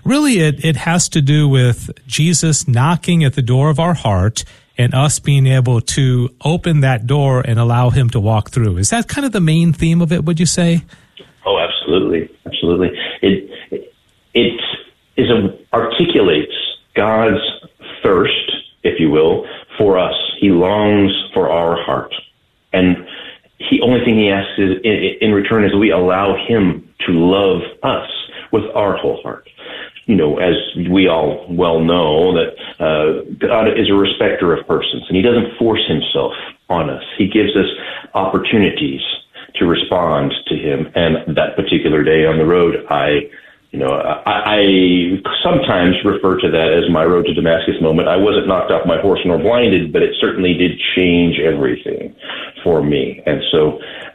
Really, it has to do with Jesus knocking at the door of our heart and us being able to open that door and allow him to walk through. Is that kind of the main theme of it, would you say? Oh, absolutely. Absolutely. It articulates God's thirst, if you will, for us. He longs for our heart. And the only thing he asks is, in return is we allow him to love us with our whole heart. You know, as we all well know, that God is a respecter of persons, and he doesn't force himself on us. He gives us opportunities to respond to him. And that particular day on the road, I sometimes refer to that as my road to Damascus moment. I wasn't knocked off my horse nor blinded, but it certainly did change everything for me. And so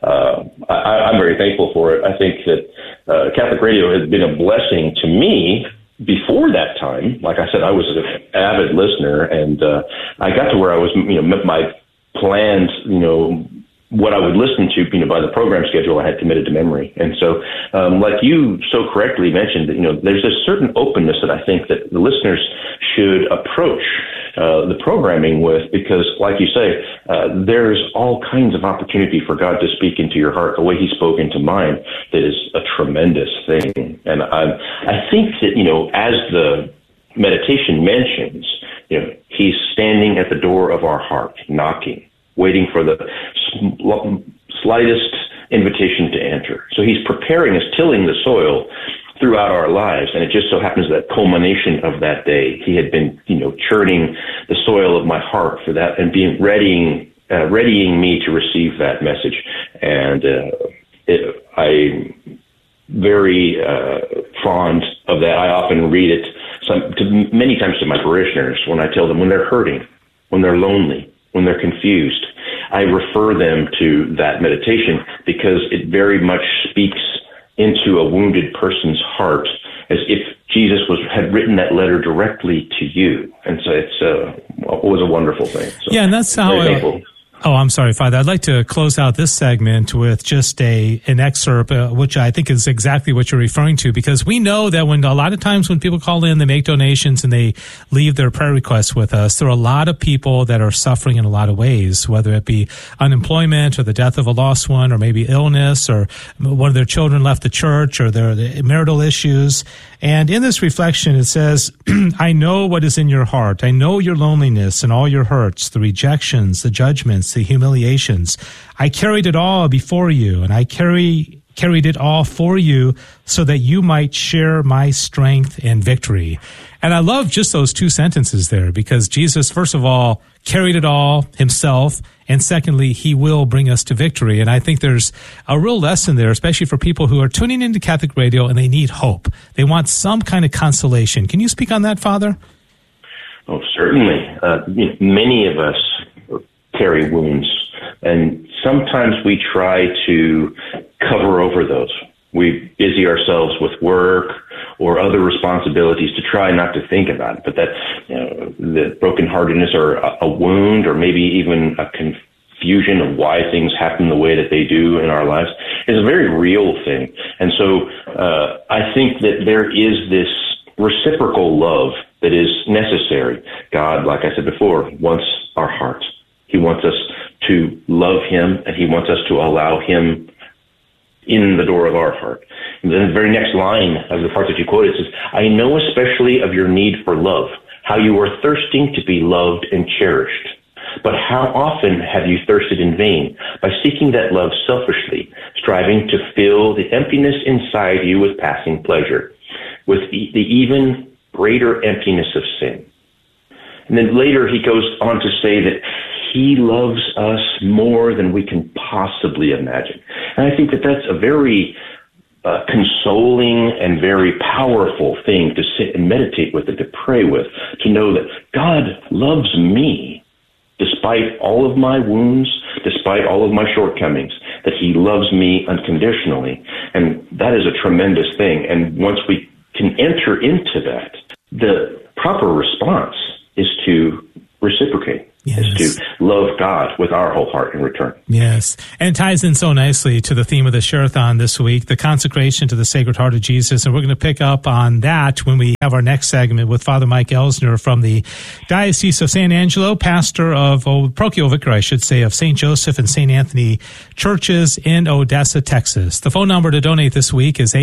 I'm very thankful for it. I think that Catholic radio has been a blessing to me before that time. Like I said, I was an avid listener, and I got to where I was, my planned, what I would listen to, by the program schedule I had committed to memory. And so, like you so correctly mentioned, there's a certain openness that I think that the listeners should approach the programming with, because, like you say, there's all kinds of opportunity for God to speak into your heart the way he spoke into mine. That is a tremendous thing. And I think that, as the meditation mentions, he's standing at the door of our heart, knocking, waiting for the slightest invitation to enter. So he's preparing us, tilling the soil throughout our lives. And it just so happens that culmination of that day, he had been, churning the soil of my heart for that and being readying me to receive that message. And I'm very fond of that. I often read it many times to my parishioners when I tell them when they're hurting, when they're lonely, when they're confused. I refer them to that meditation because it very much speaks into a wounded person's heart, as if Jesus had written that letter directly to you. And so it was a wonderful thing. So, yeah, and that's how I'm sorry, Father. I'd like to close out this segment with just an excerpt, which I think is exactly what you're referring to, because we know that a lot of times when people call in, they make donations and they leave their prayer requests with us, there are a lot of people that are suffering in a lot of ways, whether it be unemployment or the death of a lost one, or maybe illness, or one of their children left the church, or their marital issues. And in this reflection, it says, I know what is in your heart. I know your loneliness and all your hurts, the rejections, the judgments, the humiliations. I carried it all before you, and I carried it all for you so that you might share my strength and victory. And I love just those two sentences there, because Jesus, first of all, carried it all himself, and secondly, he will bring us to victory. And I think there's a real lesson there, especially for people who are tuning into Catholic radio and they need hope. They want some kind of consolation. Can you speak on that, Father? Oh, certainly. Many of us carry wounds, and sometimes we try to cover over those. We busy ourselves with work or other responsibilities to try not to think about it. But that, the brokenheartedness or a wound, or maybe even a confusion of why things happen the way that they do in our lives, is a very real thing. And so I think that there is this reciprocal love that is necessary. God, like I said before, wants our hearts. He wants us to love him, and he wants us to allow him in the door of our heart. And then the very next line of the part that you quoted says, I know especially of your need for love, how you are thirsting to be loved and cherished. But how often have you thirsted in vain by seeking that love selfishly, striving to fill the emptiness inside you with passing pleasure, with the even greater emptiness of sin? And then later he goes on to say that he loves us more than we can possibly imagine. And I think that that's a very consoling and very powerful thing to sit and meditate with and to pray with, to know that God loves me despite all of my wounds, despite all of my shortcomings, that he loves me unconditionally. And that is a tremendous thing. And once we can enter into that, the proper response is to reciprocate. is to love God with our whole heart in return. Yes. And it ties in so nicely to the theme of the Share-a-thon this week, the consecration to the Sacred Heart of Jesus. And we're going to pick up on that when we have our next segment with Father Mike Elsner from the Diocese of San Angelo, pastor of, parochial vicar, I should say, of St. Joseph and St. Anthony churches in Odessa, Texas. The phone number to donate this week is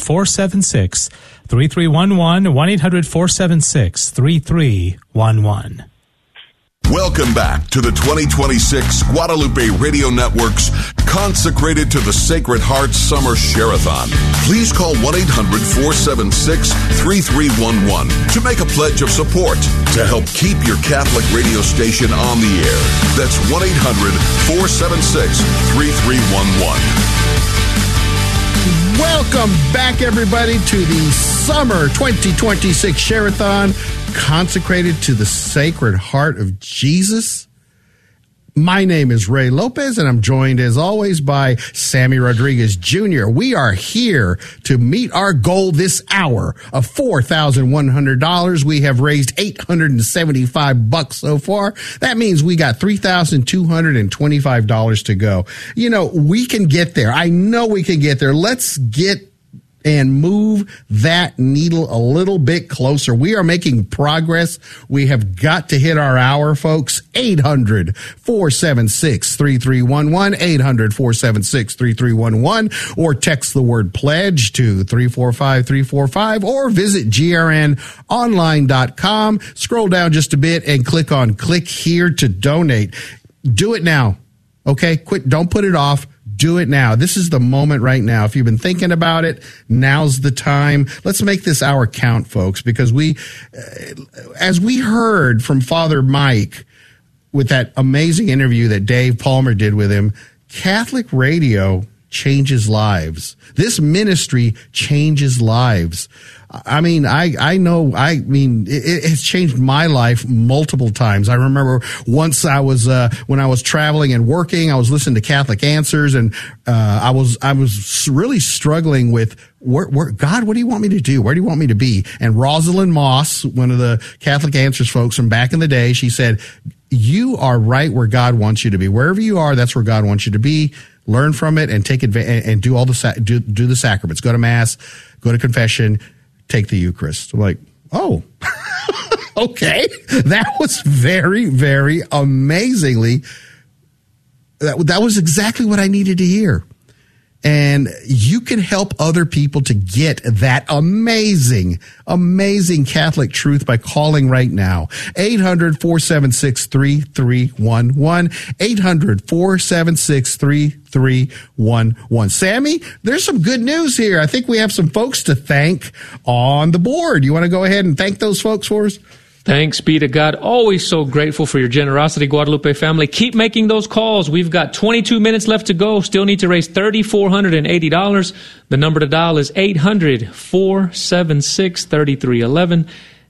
800-476-3311, 1-800-476-3311. Welcome back to the 2026 Guadalupe Radio Network's Consecrated to the Sacred Heart Summer Share-a-thon. Please call 1-800-476-3311 to make a pledge of support to help keep your Catholic radio station on the air. That's 1-800-476-3311. Welcome back, everybody, to the Summer 2026 Share-a-thon, consecrated to the Sacred Heart of Jesus. My name is Ray Lopez, and I'm joined, as always, by Sammy Rodriguez Jr. We are here to meet our goal this hour of $4,100. We have raised $875 so far. That means we got $3,225 to go. You know, we can get there. I know we can get there. Let's get and move that needle a little bit closer. We are making progress. We have got to hit our hour, folks. 800-476-3311, 800-476-3311, or text the word pledge to 345-345, or visit grnonline.com. Scroll down just a bit and click on click here to donate. Do it now. Okay? Quit. Don't put it off. Do it now. This is the moment right now. If you've been thinking about it, now's the time. Let's make this hour count, folks, because as we heard from Father Mike with that amazing interview that Dave Palmer did with him, Catholic radio changes lives. This ministry changes lives. I mean, it has changed my life multiple times. I remember once when I was traveling and working, I was listening to Catholic Answers, and I was really struggling with God, what do you want me to do? Where do you want me to be? And Rosalind Moss, one of the Catholic Answers folks from back in the day, she said, you are right where God wants you to be. Wherever you are, that's where God wants you to be. Learn from it and take advantage and do all do the sacraments. Go to Mass, go to confession, take the Eucharist. I'm like, oh, okay. That was very, very amazingly. That was exactly what I needed to hear. And you can help other people to get that amazing, amazing Catholic truth by calling right now. 800-476-3311. 800-476-3311. Sammy, there's some good news here. I think we have some folks to thank on the board. You want to go ahead and thank those folks for us? Thanks be to God. Always so grateful for your generosity, Guadalupe family. Keep making those calls. We've got 22 minutes left to go. Still need to raise $3,480. The number to dial is 800-476-3311.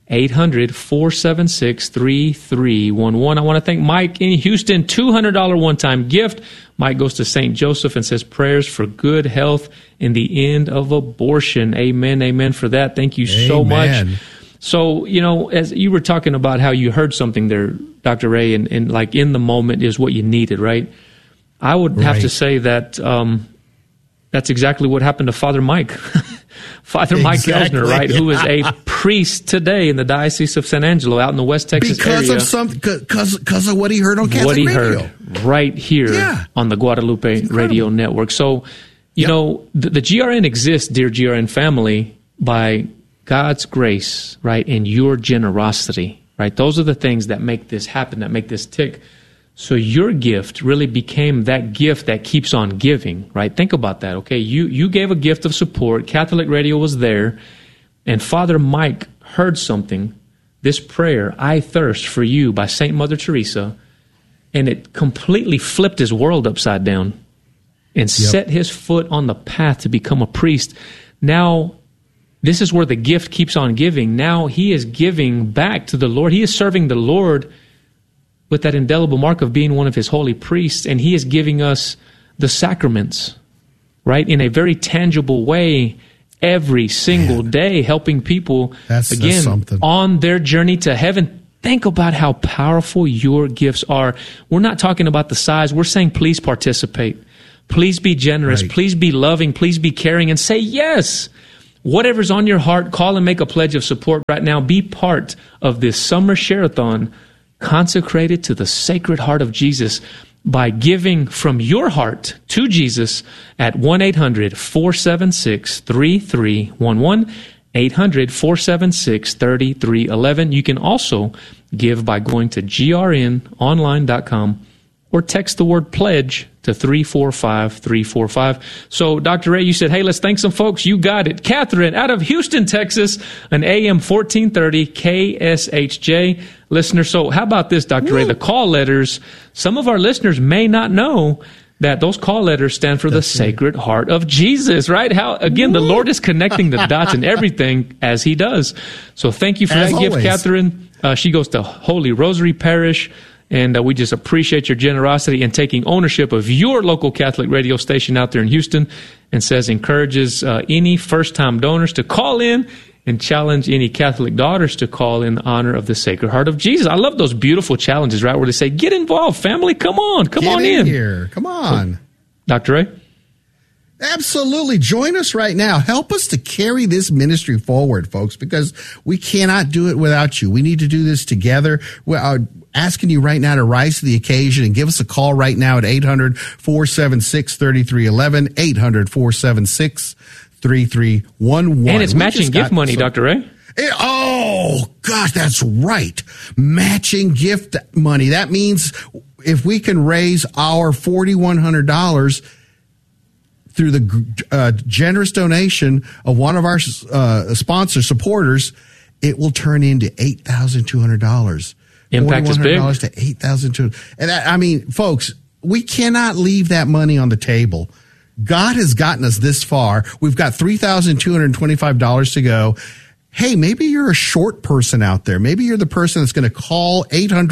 800-476-3311. I want to thank Mike in Houston, $200 one-time gift. Mike goes to St. Joseph and says prayers for good health in the end of abortion. Amen, amen for that. Thank you so much. So, you know, as you were talking about how you heard something there, Dr. Ray, and like in the moment is what you needed, right? I would have to say that that's exactly what happened to Father Mike. Father Mike Elsner, right, who is a priest today in the Diocese of San Angelo out in the West Texas area. Because of what he heard on Catholic Radio. What he heard right here on the Guadalupe Radio Network. So, you know, the GRN exists, dear GRN family, by God's grace, right, and your generosity, right? Those are the things that make this happen, that make this tick. So your gift really became that gift that keeps on giving, right? Think about that, okay? You gave a gift of support. Catholic Radio was there, and Father Mike heard something, this prayer, I Thirst for You by St. Mother Teresa, and it completely flipped his world upside down and set his foot on the path to become a priest. Now, this is where the gift keeps on giving. Now he is giving back to the Lord. He is serving the Lord with that indelible mark of being one of his holy priests, and he is giving us the sacraments, right, in a very tangible way every single day, helping people, again, on their journey to heaven. Think about how powerful your gifts are. We're not talking about the size. We're saying please participate. Please be generous. Right. Please be loving. Please be caring and say yes. Whatever's on your heart, call and make a pledge of support right now. Be part of this summer share-a-thon consecrated to the Sacred Heart of Jesus by giving from your heart to Jesus at 1-800-476-3311. 800-476-3311. You can also give by going to grnonline.com or text the word pledge to 345-345. So, Dr. Ray, you said, hey, let's thank some folks. You got it. Catherine out of Houston, Texas, an AM 1430 KSHJ listener. So how about this, Dr. Ray? The call letters, some of our listeners may not know that those call letters stand for the Sacred Heart of Jesus, right? How, again, the Lord is connecting the dots and everything as he does. So thank you for that gift, Catherine. She goes to Holy Rosary Parish, and we just appreciate your generosity and taking ownership of your local Catholic radio station out there in Houston, and says encourages any first-time donors to call in and challenge any Catholic daughters to call in honor of the Sacred Heart of Jesus. I love those beautiful challenges, right, where they say, get involved, family, come on in. Here. Come on. So, Dr. Ray? Absolutely. Join us right now. Help us to carry this ministry forward, folks, because we cannot do it without you. We need to do this together. We're asking you right now to rise to the occasion and give us a call right now at 800-476-3311, 800-476-3311. And it's matching gift money, Dr. Ray. Oh, gosh, that's right. Matching gift money. That means if we can raise our $4,100 through the generous donation of one of our supporters, it will turn into $8,200. Impact is big. $4,100 to $8,200. And I mean, folks, we cannot leave that money on the table. God has gotten us this far. We've got $3,225 to go. Hey, maybe you're a short person out there. Maybe you're the person that's going to call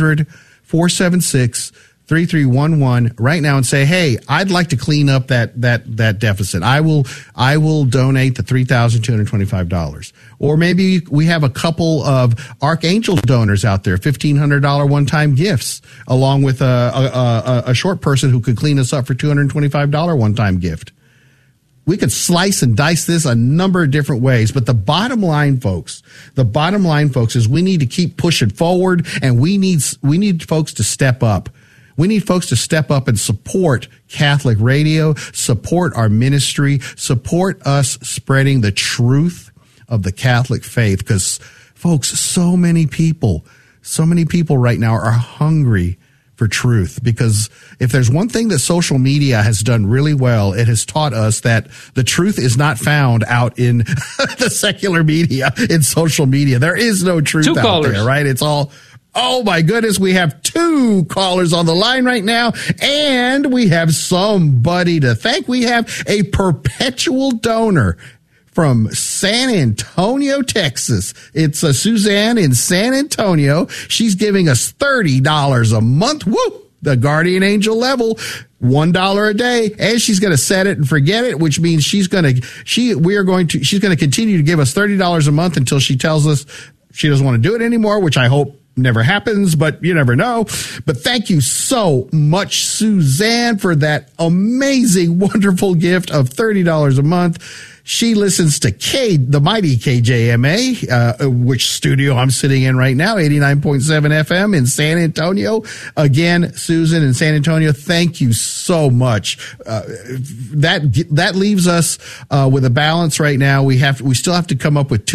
800-476-3311 right now and say, hey, I'd like to clean up that deficit. I will donate the $3,225. Or maybe we have a couple of Archangel donors out there, $1,500 one-time gifts, along with a short person who could clean us up for $225 one-time gift. We could slice and dice this a number of different ways, but the bottom line, folks, is we need to keep pushing forward, and we need folks to step up. We need folks to step up and support Catholic radio, support our ministry, support us spreading the truth of the Catholic faith, because, folks, so many people right now are hungry for truth, because if there's one thing that social media has done really well, it has taught us that the truth is not found out in the secular media, in social media. There is no truth out there, right? It's all, oh my goodness, we have 2 callers on the line right now, and we have somebody to thank. We have a perpetual donor from San Antonio, Texas. It's Suzanne in San Antonio. She's giving us $30 a month. Woo! The guardian angel level, $1 a day, and she's going to set it and forget it, which means she's going to continue to give us $30 a month until she tells us she doesn't want to do it anymore, which I hope never happens, but you never know. But thank you so much, Suzanne, for that amazing, wonderful gift of $30 a month. She listens to the mighty KJMA, which studio I'm sitting in right now, 89.7 FM in San Antonio. Again, Susan in San Antonio, thank you so much. That leaves us with a balance right now. We still have to come up with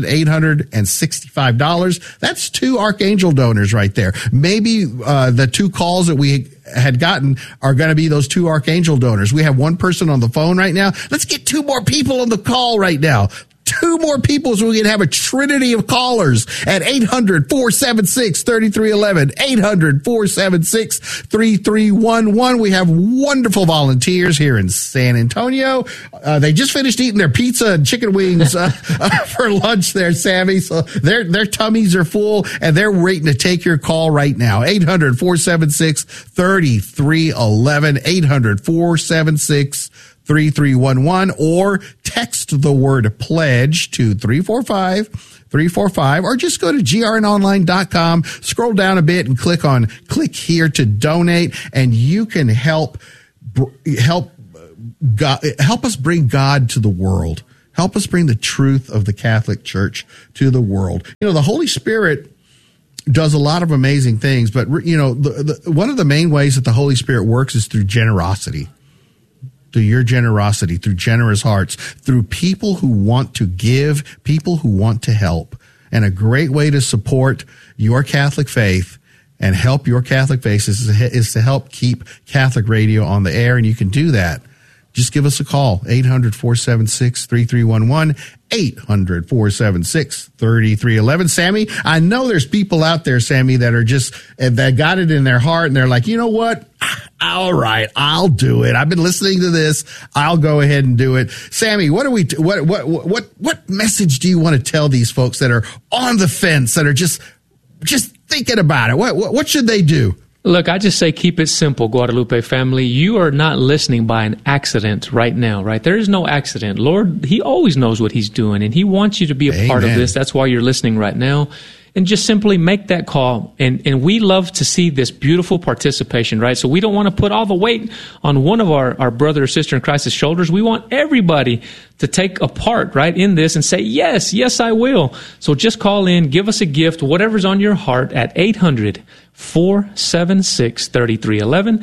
$2,865. That's 2 Archangel donors right there. Maybe the 2 calls that we had gotten are going to be those 2 Archangel donors. We have 1 person on the phone right now. Let's get 2 more people on the call right now. 2 more people so we can have a trinity of callers at 800-476-3311, 800-476-3311. We have wonderful volunteers here in San Antonio. They just finished eating their pizza and chicken wings for lunch there, Sammy. So their tummies are full, and they're waiting to take your call right now. 800-476-3311, 800-476-3311, or text the word pledge to 345-345. 800-472-345, or just go to grnonline.com, scroll down a bit and click here to donate, and you can help us bring God to the world. Help us bring the truth of the Catholic Church to the world. The Holy Spirit does a lot of amazing things, but one of the main ways that the Holy Spirit works is through generosity. Through your generosity, through generous hearts, through people who want to give, people who want to help. And a great way to support your Catholic faith and help your Catholic faith is to help keep Catholic radio on the air, and you can do that. Just give us a call, 800-476-3311, 800-476-3311. Sammy, I know there's people out there, Sammy, that got it in their heart, and they're like, you know what? All right, I'll do it. I've been listening to this. I'll go ahead and do it. Sammy, what message do you want to tell these folks that are on the fence, that are just thinking about it? What should they do? Look, I just say keep it simple, Guadalupe family. You are not listening by an accident right now, right? There is no accident. Lord, He always knows what He's doing, and He wants you to be a part of this. That's why you're listening right now. And just simply make that call. And we love to see this beautiful participation, right? So we don't want to put all the weight on one of our brother or sister in Christ's shoulders. We want everybody to take a part, right, in this and say, yes, I will. So just call in, give us a gift, whatever's on your heart, at 800-476-3311.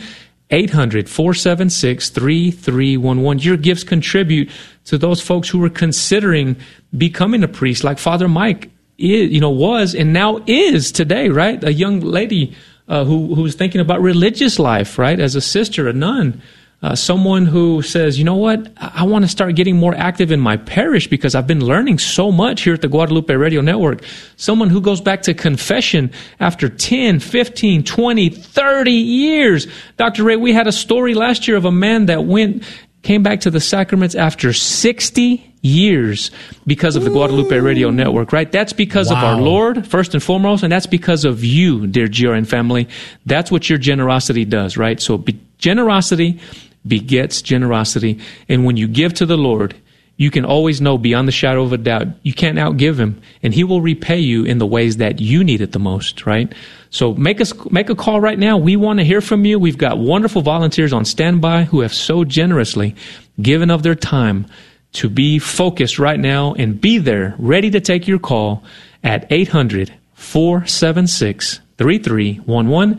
800-476-3311. Your gifts contribute to those folks who are considering becoming a priest, like Father Mike was and now is today, right? A young lady who's thinking about religious life, right? As a sister, a nun, someone who says, you know what? I want to start getting more active in my parish because I've been learning so much here at the Guadalupe Radio Network. Someone who goes back to confession after 10, 15, 20, 30 years. Dr. Ray, we had a story last year of a man that came back to the sacraments after 60 years because of the Guadalupe Radio Network, right? That's because of our Lord, first and foremost, and that's because of you, dear GRN family. That's what your generosity does, right? So generosity begets generosity, and when you give to the Lord, you can always know beyond the shadow of a doubt, you can't outgive Him, and He will repay you in the ways that you need it the most, right? So make a call right now. We want to hear from you. We've got wonderful volunteers on standby who have so generously given of their time to be focused right now and be there, ready to take your call at 800-476-3311.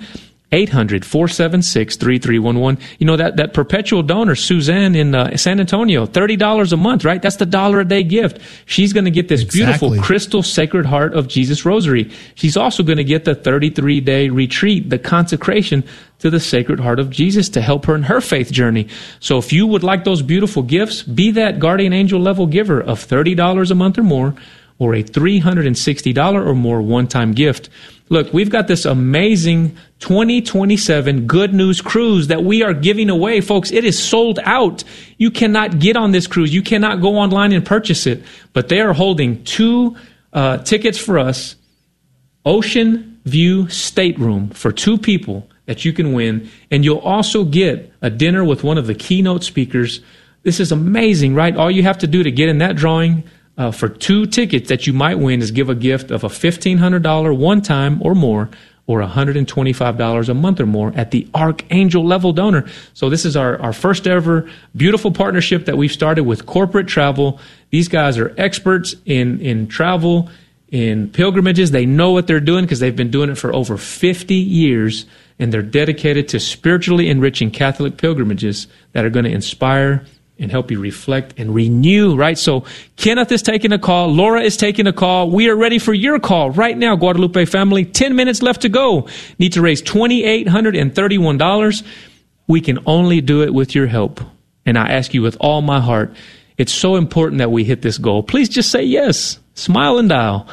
800-476-3311. That perpetual donor, Suzanne in San Antonio, $30 a month, right? That's the $1 a day gift. She's going to get this beautiful crystal Sacred Heart of Jesus Rosary. She's also going to get the 33-day retreat, the consecration to the Sacred Heart of Jesus to help her in her faith journey. So if you would like those beautiful gifts, be that guardian angel level giver of $30 a month or more, or a $360 or more one-time gift. Look, we've got this amazing 2027 Good News Cruise that we are giving away. Folks, it is sold out. You cannot get on this cruise. You cannot go online and purchase it. But they are holding 2 tickets for us, Ocean View Stateroom for 2 people that you can win. And you'll also get a dinner with one of the keynote speakers. This is amazing, right? All you have to do to get in that drawing for 2 tickets that you might win is give a gift of a $1,500 one time or more, or $125 a month or more at the Archangel level donor. So this is our first ever beautiful partnership that we've started with Corporate Travel. These guys are experts in travel, in pilgrimages. They know what they're doing because they've been doing it for over 50 years, and they're dedicated to spiritually enriching Catholic pilgrimages that are going to inspire and help you reflect and renew, right? So Kenneth is taking a call. Laura is taking a call. We are ready for your call right now, Guadalupe family. 10 minutes left to go. Need to raise $2,831. We can only do it with your help. And I ask you with all my heart, it's so important that we hit this goal. Please just say yes. Smile and dial.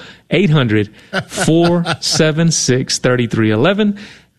800-476-3311.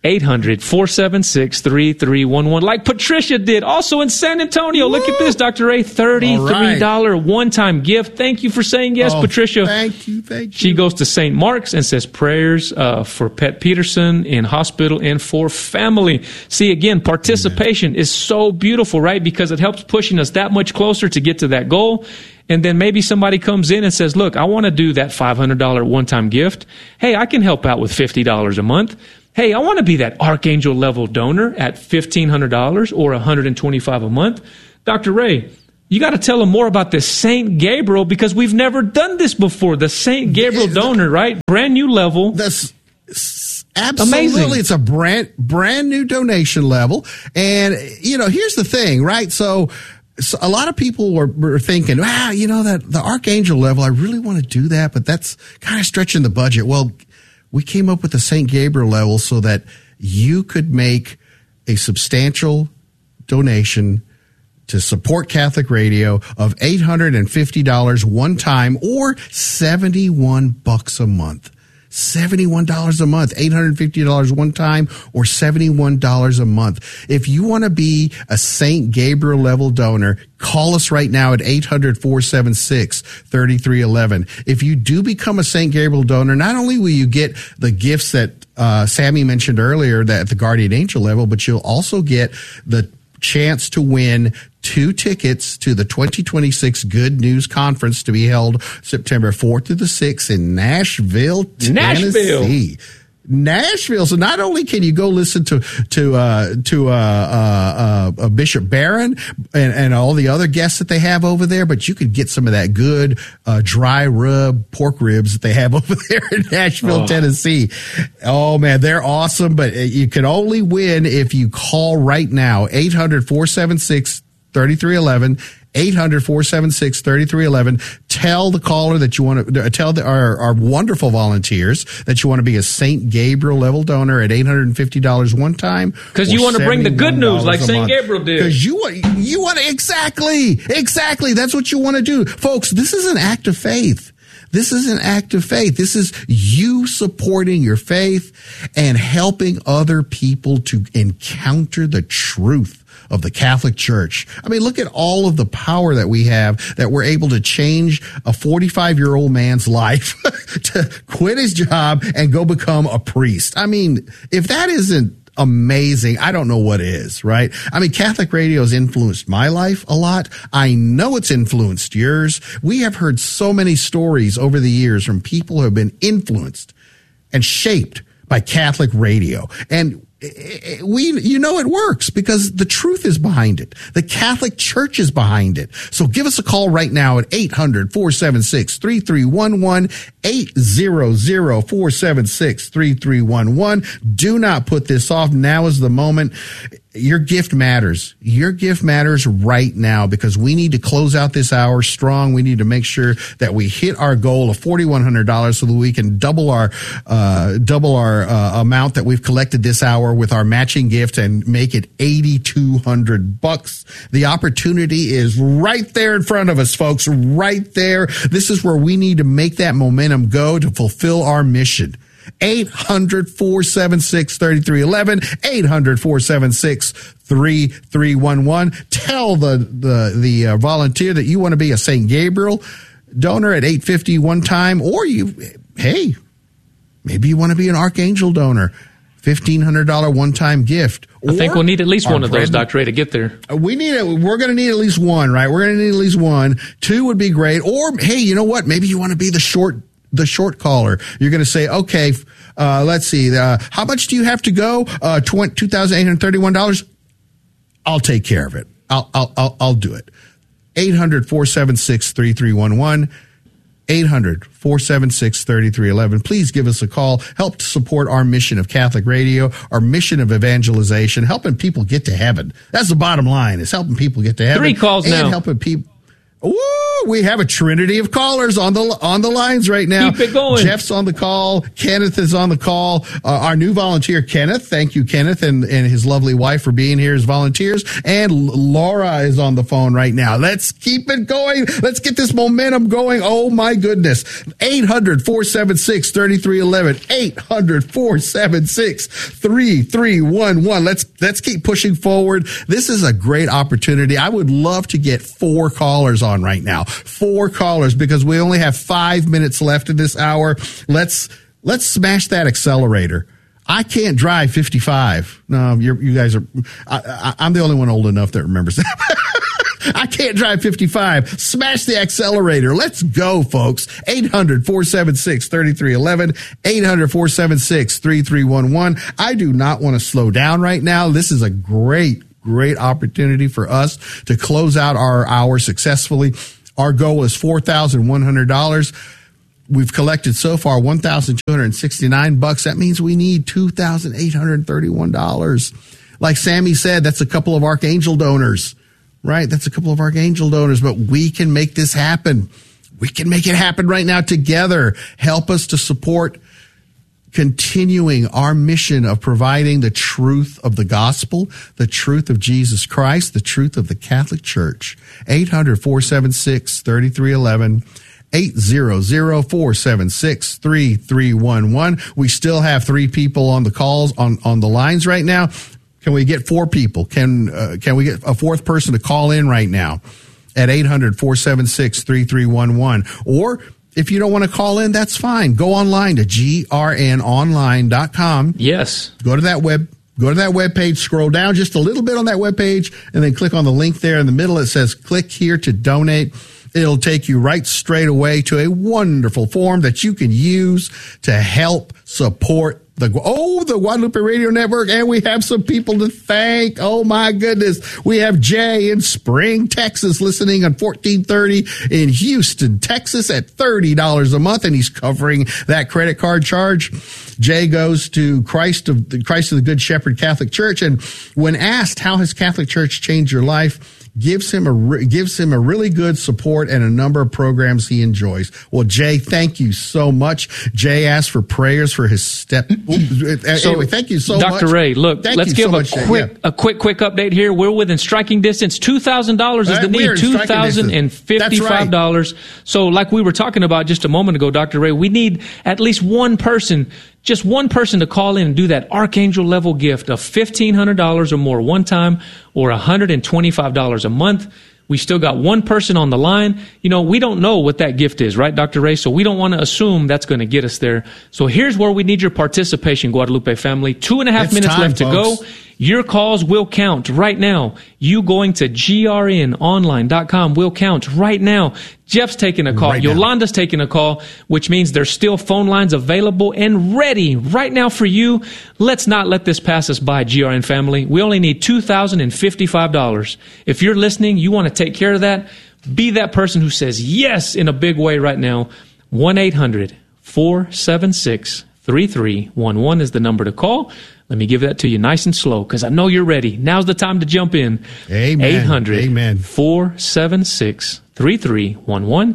800-476-3311, like Patricia did, also in San Antonio. Woo! Look at this, Dr. Ray, $33 one-time gift. Thank you for saying yes, Patricia. Thank you. She goes to St. Mark's and says prayers for Pet Peterson in hospital and for family. See, again, participation is so beautiful, right? Because it helps pushing us that much closer to get to that goal. And then maybe somebody comes in and says, look, I want to do that $500 one-time gift. Hey, I can help out with $50 a month. Hey, I want to be that archangel level donor at $1,500 or $125 a month. Dr. Ray, you got to tell them more about this St. Gabriel, because we've never done this before. The St. Gabriel donor, right? Brand new level. That's absolutely amazing. It's a brand new donation level. And, here's the thing, right? So a lot of people were thinking, that the archangel level, I really want to do that, but that's kind of stretching the budget. Well, we came up with the St. Gabriel level so that you could make a substantial donation to support Catholic Radio of $850 one time or $71 a month. $71 a month, $850 one time, or $71 a month. If you want to be a St. Gabriel level donor, call us right now at 800-476-3311. If you do become a St. Gabriel donor, not only will you get the gifts that Sammy mentioned earlier that at the Guardian Angel level, but you'll also get the chance to win 2 tickets to the 2026 Good News Conference to be held September 4th to the 6th in Nashville, Tennessee. Nashville. So not only can you go listen to Bishop Barron and all the other guests that they have over there, but you could get some of that good dry rub pork ribs that they have over there in Nashville, Tennessee. Oh man, they're awesome. But you can only win if you call right now, 800-476-3311. 800-476-3311. Tell the caller that you want to tell our wonderful volunteers that you want to be a St. Gabriel level donor at $850 one time. Because you want to bring the good news like St. Gabriel did. Because you want to, exactly. That's what you want to do. Folks, this is an act of faith. This is an act of faith. This is you supporting your faith and helping other people to encounter the truth of the Catholic Church. I mean, look at all of the power that we have, that we're able to change a 45-year-old man's life to quit his job and go become a priest. I mean, if that isn't amazing, I don't know what is, right? I mean, Catholic radio has influenced my life a lot. I know it's influenced yours. We have heard so many stories over the years from people who have been influenced and shaped by Catholic radio. And it works because the truth is behind it. The Catholic Church is behind it. So give us a call right now at 800-476-3311, 800-476-3311. Do not put this off. Now is the moment. Your gift matters. Your gift matters right now because we need to close out this hour strong. We need to make sure that we hit our goal of $4,100 so that we can double our amount that we've collected this hour with our matching gift and make it $8,200. The opportunity is right there in front of us, folks, right there. This is where we need to make that momentum go to fulfill our mission. 800-476-3311, 800-476-3311. Tell the volunteer that you want to be a St. Gabriel donor at $850 one time, or maybe you want to be an Archangel donor, $1,500 one-time gift. I think we'll need at least one of those, Dr. Ray, to get there. We're going to need at least one, right? We're going to need at least one. 2 would be great. Or, hey, you know what? Maybe you want to be the short caller. You're going to say, okay, let's see. How much do you have to go? $2,831. I'll take care of it. I'll do it. 800-476-3311. 800-476-3311. Please give us a call. Help to support our mission of Catholic radio, our mission of evangelization, helping people get to heaven. That's the bottom line, is helping people get to heaven. 3 calls now. And helping people. Ooh, we have a trinity of callers on the lines right now. Keep it going. Jeff's on the call. Kenneth is on the call. Our new volunteer, Kenneth. Thank you, Kenneth, and his lovely wife for being here as volunteers. And Laura is on the phone right now. Let's keep it going. Let's get this momentum going. Oh, my goodness. 800-476-3311. 800-476-3311. Let's keep pushing forward. This is a great opportunity. I would love to get 4 callers on right now. 4 callers, because we only have 5 minutes left in this hour. Let's smash that accelerator. I can't drive 55. No, you guys are. I'm the only one old enough that remembers that. I can't drive 55. Smash the accelerator. Let's go, folks. 800-476-3311. 800-476-3311. I do not want to slow down right now. This is a great opportunity for us to close out our hour successfully. Our goal is $4,100. We've collected so far $1,269. That means we need $2,831. Like Sammy said, that's a couple of Archangel donors, right? That's a couple of Archangel donors, but we can make this happen. We can make it happen right now together. Help us to support continuing our mission of providing the truth of the gospel, the truth of Jesus Christ, the truth of the Catholic Church. 800-476-3311. 800-476-3311. We still have 3 people on the calls on the lines right now. Can we get 4 people? Can we get a 4th person to call in right now at 800-476-3311? Or if you don't want to call in, that's fine. Go online to grnonline.com. Yes. Go to that web page, scroll down just a little bit on that web page, and then click on the link there in the middle. It says click here to donate. It'll take you right straight away to a wonderful form that you can use to help support the Guadalupe Radio Network. And we have some people to thank. Oh my goodness. We have Jay in Spring, Texas, listening on 1430 in Houston, Texas at $30 a month. And he's covering that credit card charge. Jay goes to Christ of the Good Shepherd Catholic Church. And when asked, how has Catholic Church changed your life? Gives him a really good support and a number of programs he enjoys. Well, Jay, thank you so much. Jay asked for prayers for his step. Anyway, thank you so much. Dr. Ray, look, let's give a quick update here. We're within striking distance. $2,000 is the need. $2,055. Right. So like we were talking about just a moment ago, Dr. Ray, we need at least one person, just one person to call in and do that Archangel level gift of $1,500 or more one time, or $125 a month. We still got one person on the line. You know, we don't know what that gift is, right, Dr. Ray? So we don't want to assume that's going to get us there. So here's where we need your participation, Guadalupe family. 2.5 minutes left to go. Your calls will count right now. You going to grnonline.com will count right now. Jeff's taking a call. Yolanda's taking a call, which means there's still phone lines available and ready right now for you. Let's not let this pass us by, GRN family. We only need $2,055. If you're listening, you want to take care of that, be that person who says yes in a big way right now. 1-800-476-3311 is the number to call. Let me give that to you nice and slow because I know you're ready. Now's the time to jump in. Amen. 800-476-3311.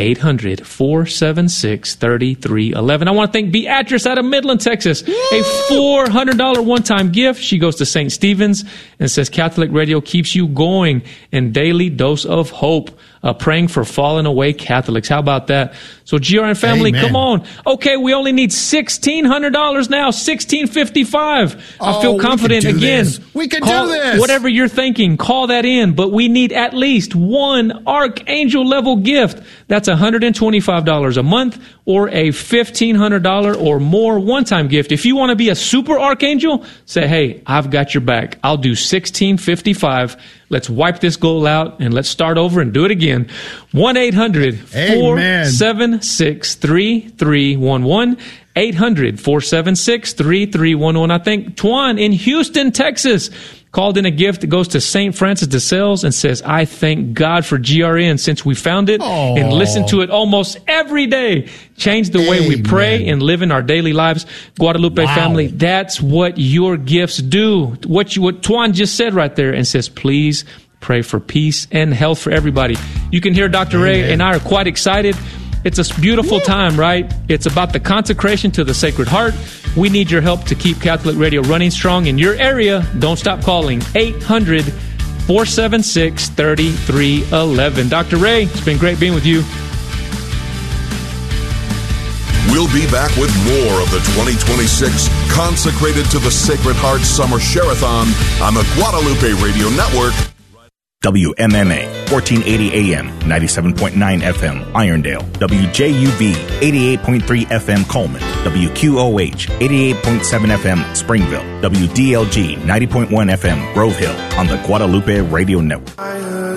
800-476-3311. I want to thank Beatrice out of Midland, Texas. Woo! A $400 one-time gift. She goes to St. Stephen's and says Catholic Radio keeps you going and daily dose of hope. Praying for fallen away Catholics. How about that? So GRN family, Amen. Come on. Okay, we only need $1,600 now. $1,655. I feel confident again. We can do this. Whatever you're thinking, call that in. But we need at least one Archangel level gift. That's $125 a month or a $1,500 or more one-time gift. If you want to be a super Archangel, say, hey, I've got your back. I'll do $1,655. Let's wipe this goal out and let's start over and do it again. 1-800-476-3311. 800-476-3311. I think Tuan in Houston, Texas, called in a gift that goes to St. Francis de Sales and says, I thank God for GRN since we found it and listen to it almost every day. Change the way we pray and live in our daily lives. Guadalupe family, that's what your gifts do. What Tuan just said right there and says, please pray for peace and health for everybody. You can hear Dr. Ray and I are quite excited. It's a beautiful time, right? It's about the consecration to the Sacred Heart. We need your help to keep Catholic Radio running strong in your area. Don't stop calling. 800-476-3311. Dr. Ray, it's been great being with you. We'll be back with more of the 2026 Consecrated to the Sacred Heart Summer Share-a-thon on the Guadalupe Radio Network. WMMA, 1480 AM, 97.9 FM, Irondale. WJUV, 88.3 FM, Coleman. WQOH, 88.7 FM, Springville. WDLG, 90.1 FM, Grove Hill, on the Guadalupe Radio Network.